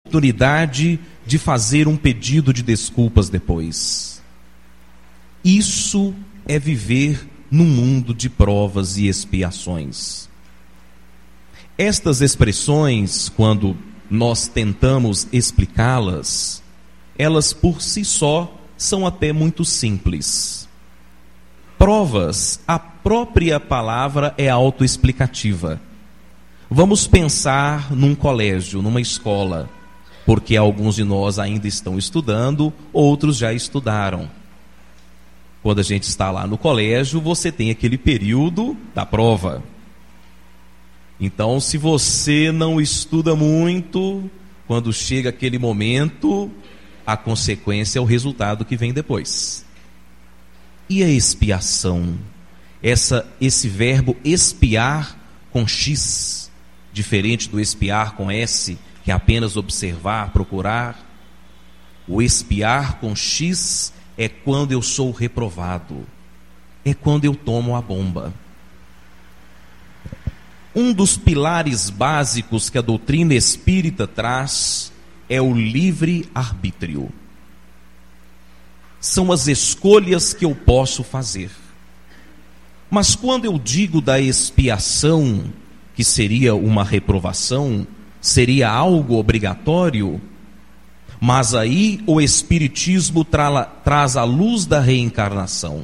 oportunidade de fazer um pedido de desculpas depois. Isso é viver num mundo de provas e expiações. Estas expressões, quando nós tentamos explicá-las, elas por si só são até muito simples. Provas, a própria palavra é autoexplicativa. Vamos pensar num colégio, numa escola, porque alguns de nós ainda estão estudando, outros já estudaram. Quando a gente está lá no colégio, você tem aquele período da prova. Então, se você não estuda muito, quando chega aquele momento, a consequência é o resultado que vem depois. E a expiação? Esse verbo expiar com X, diferente do espiar com S, que é apenas observar, procurar. O expiar com X é quando eu sou reprovado, é quando eu tomo a bomba. Um dos pilares básicos que a doutrina espírita traz é o livre-arbítrio. São as escolhas que eu posso fazer. Mas quando eu digo da expiação, que seria uma reprovação, seria algo obrigatório, mas aí o Espiritismo traz a luz da reencarnação.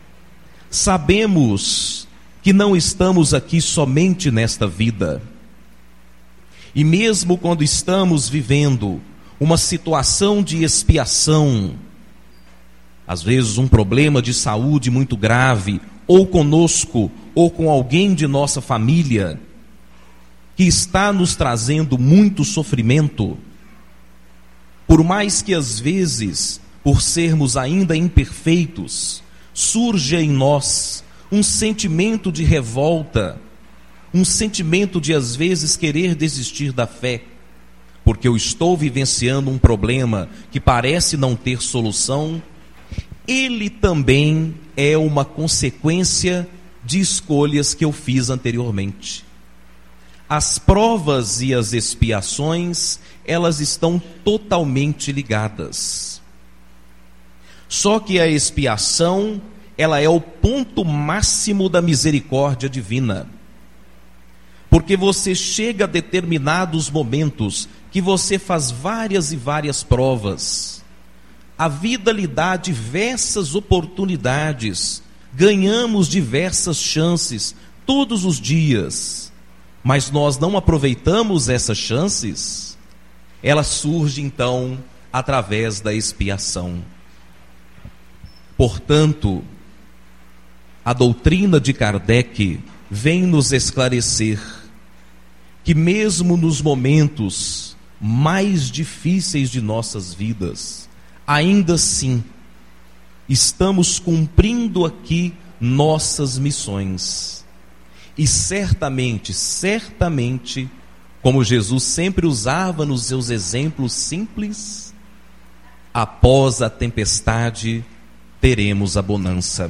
Sabemos que não estamos aqui somente nesta vida. E mesmo quando estamos vivendo uma situação de expiação, às vezes um problema de saúde muito grave, ou conosco, ou com alguém de nossa família, que está nos trazendo muito sofrimento, por mais que às vezes, por sermos ainda imperfeitos, surja em nós um sentimento de revolta, um sentimento de às vezes querer desistir da fé, porque eu estou vivenciando um problema que parece não ter solução, ele também é uma consequência de escolhas que eu fiz anteriormente. As provas e as expiações, elas estão totalmente ligadas. Só que a expiação, ela é o ponto máximo da misericórdia divina. Porque você chega a determinados momentos que você faz várias e várias provas. A vida lhe dá diversas oportunidades, ganhamos diversas chances todos os dias, mas nós não aproveitamos essas chances. Ela surge então através da expiação. Portanto, a doutrina de Kardec vem nos esclarecer que mesmo nos momentos mais difíceis de nossas vidas, ainda assim, estamos cumprindo aqui nossas missões. E certamente, como Jesus sempre usava nos seus exemplos simples, após a tempestade teremos a bonança.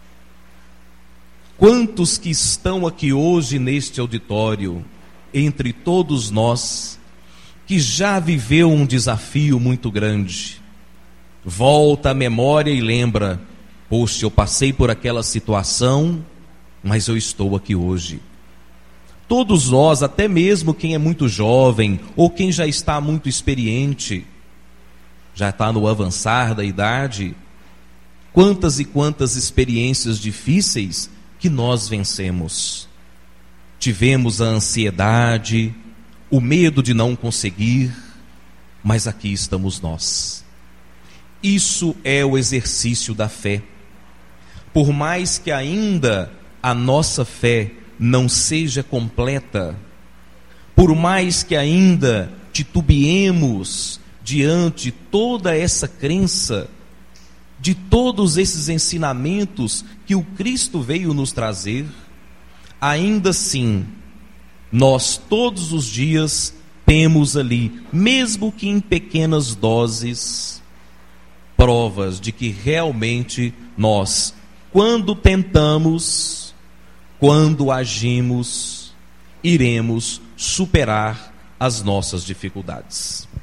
Quantos que estão aqui hoje neste auditório, entre todos nós, que já viveu um desafio muito grande, volta à memória e lembra, poxa, eu passei por aquela situação, mas eu estou aqui hoje. Todos nós, até mesmo quem é muito jovem, ou quem já está muito experiente, já está no avançar da idade, quantas e quantas experiências difíceis que nós vencemos. Tivemos a ansiedade, o medo de não conseguir, mas aqui estamos nós. Isso é o exercício da fé. Por mais que ainda a nossa fé não seja completa, por mais que ainda titubeemos diante de toda essa crença, de todos esses ensinamentos que o Cristo veio nos trazer, ainda assim, nós todos os dias temos ali, mesmo que em pequenas doses, provas de que realmente nós, quando tentamos, quando agimos, iremos superar as nossas dificuldades.